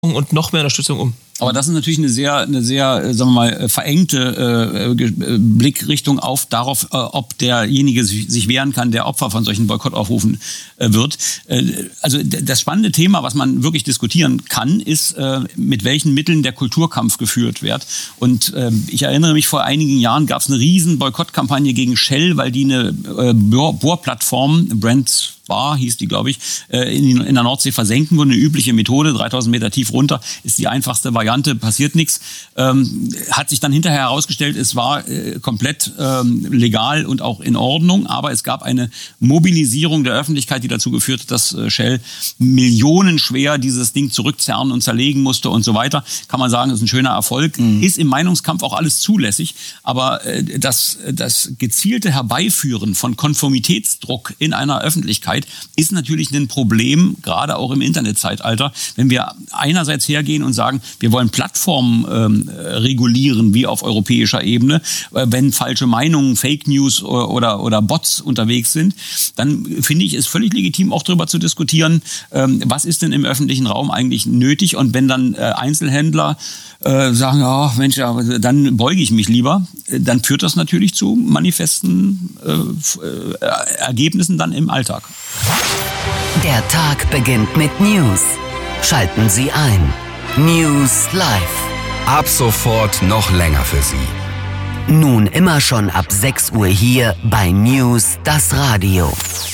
und noch mehr Unterstützung um. Aber das ist natürlich eine sehr, sagen wir mal, verengte Blickrichtung darauf, ob derjenige sich wehren kann, der Opfer von solchen Boykottaufrufen wird. Also das spannende Thema, was man wirklich diskutieren kann, ist, mit welchen Mitteln der Kulturkampf geführt wird. Und ich erinnere mich, vor einigen Jahren gab es eine riesen Boykottkampagne gegen Shell, weil die eine Bohrplattform, Brent Spar hieß die, glaube ich, in der Nordsee versenken wurde. Eine übliche Methode, 3000 Meter tief runter, ist die einfachste Variante, passiert nichts. Hat sich dann hinterher herausgestellt, es war komplett legal und auch in Ordnung, aber es gab eine Mobilisierung der Öffentlichkeit, die dazu geführt hat, dass Shell millionenschwer dieses Ding zurückzerren und zerlegen musste und so weiter. Kann man sagen, das ist ein schöner Erfolg. Ist im Meinungskampf auch alles zulässig, aber das gezielte Herbeiführen von Konformitätsdruck in einer Öffentlichkeit ist natürlich ein Problem, gerade auch im Internetzeitalter. Wenn wir einerseits hergehen und sagen, wir wollen Plattformen regulieren, wie auf europäischer Ebene, wenn falsche Meinungen, Fake News oder Bots unterwegs sind, dann finde ich es völlig legitim, auch darüber zu diskutieren, was ist denn im öffentlichen Raum eigentlich nötig. Und wenn dann Einzelhändler sagen, oh, Mensch, ja, dann beuge ich mich lieber, dann führt das natürlich zu manifesten Ergebnissen dann im Alltag. Der Tag beginnt mit News. Schalten Sie ein. News Live. Ab sofort noch länger für Sie. Nun immer schon ab 6 Uhr hier bei News, das Radio.